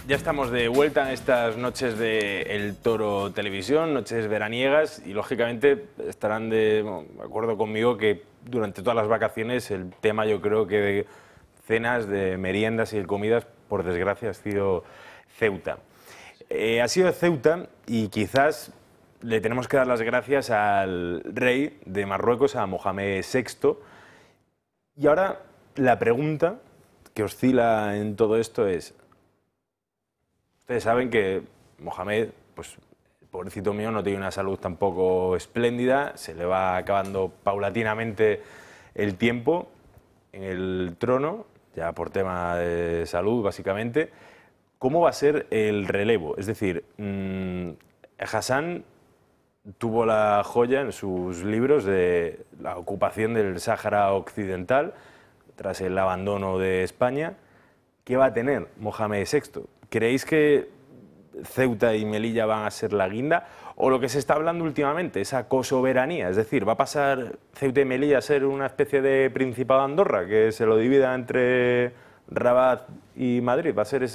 Ya estamos de vuelta en estas noches de El Toro Televisión, noches veraniegas, y lógicamente estarán de acuerdo conmigo que durante todas las vacaciones el tema, yo creo que de cenas, de meriendas y de comidas, por desgracia, ha sido Ceuta. Ha sido Ceuta y quizás le tenemos que dar las gracias al rey de Marruecos, a Mohamed VI. Y ahora la pregunta que oscila en todo esto es: ustedes saben que Mohamed, pues, el pobrecito mío, no tiene una salud tampoco espléndida, se le va acabando paulatinamente el tiempo en el trono, ya por tema de salud, básicamente. ¿Cómo va a ser el relevo? Es decir, Hassan tuvo la joya en sus libros de la ocupación del Sáhara Occidental tras el abandono de España. ¿Qué va a tener Mohamed VI? ¿Creéis que Ceuta y Melilla van a ser la guinda? ¿O lo que se está hablando últimamente, esa cosoberanía? Es decir, ¿va a pasar Ceuta y Melilla a ser una especie de Principado de Andorra, que se lo divida entre Rabat y Madrid? ¿Va a ser ese